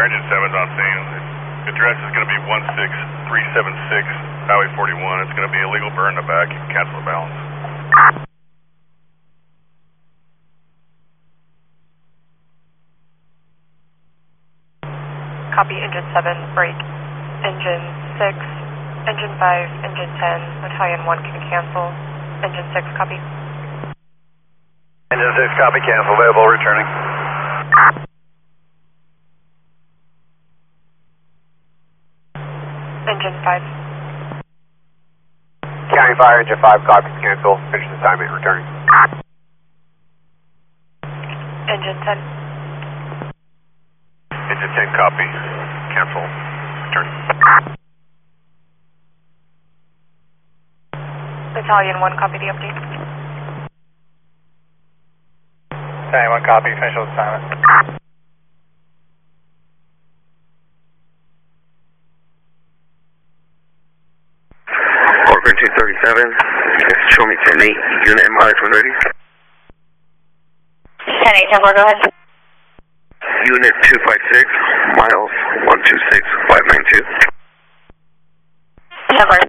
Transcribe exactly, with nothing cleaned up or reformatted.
Engine seven's on scene. The address is going to be one six three seven six Highway forty-one. It's going to be illegal burn in the back. You can cancel the balance. Copy, engine seven, break. Engine six, engine five, engine ten, battalion one can cancel. Engine six, copy. Engine six, copy, cancel, available, returning. Engine five. County Fire, engine five, copy, cancel, finish assignment, returning. Engine ten. Engine ten, copy. Cancel. Returning. Battalion one, copy the update. Battalion one, copy, finish assignment. two thirty-seven, show me ten eight, unit and mileage when ready. ten eight, ten four, go ahead. Unit two five six, miles one two six five nine two. ten four.